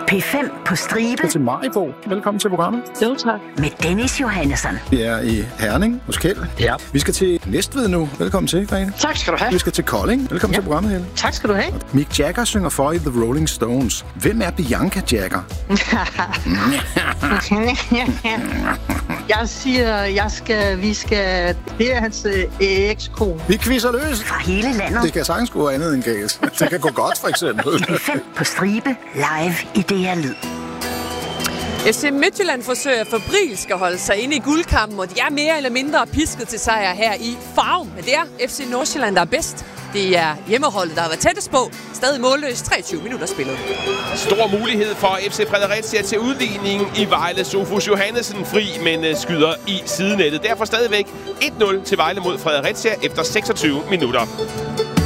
P5 på stribe. Til Maribo. Velkommen til programmet. Jo, tak. Med Dennis Johannesson. Vi er i Herning hos Kjeld. Ja. Vi skal til Næstved nu. Velkommen til, Grete. Tak skal du have. Vi skal til Kolding. Velkommen til programmet, Helle. Tak skal du have. Mick Jagger synger for i The Rolling Stones. Hvem er Bianca Jagger? Jeg siger, vi skal... Det er hans ekskone. Vi quizzer løs. Fra hele landet. Det kan sagtens gå andet end galt. Det kan gå godt, for eksempel. P5 på stribe. Live i DR Lyd. FC Midtjylland forsøger febrilsk at holde sig inde i guldkampen, og de er mere eller mindre pisket til sejr her i Farum. Men det er FC Nordsjælland, der er bedst. Det er hjemmeholdet, der har været tættest på. Stadig målløs, 23 minutter spillet. Stor mulighed for FC Fredericia til udligning i Vejle. Sofus Johannesen fri, men skyder i sidenettet. Derfor stadigvæk 1-0 til Vejle mod Fredericia efter 26 minutter.